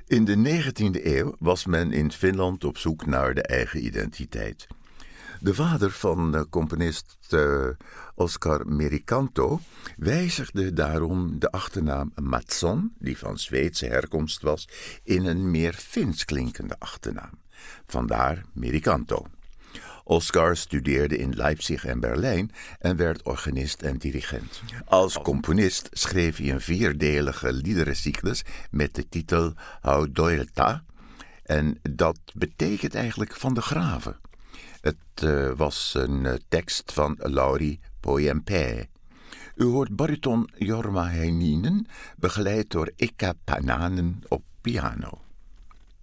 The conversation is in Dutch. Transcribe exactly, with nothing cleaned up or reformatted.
In de negentiende eeuw was men in Finland op zoek naar de eigen identiteit. De vader van uh, componist uh, Oscar Merikanto wijzigde daarom de achternaam Mattsson, die van Zweedse herkomst was, in een meer Fins klinkende achternaam. Vandaar Merikanto. Oscar studeerde in Leipzig en Berlijn en werd organist en dirigent. Als componist schreef hij een vierdelige liederencyclus met de titel Hau Doilta. En dat betekent eigenlijk van de graven. Het uh, was een uh, tekst van Lauri Poiempää. U hoort bariton Jorma Heininen, begeleid door Eka Pananen op piano.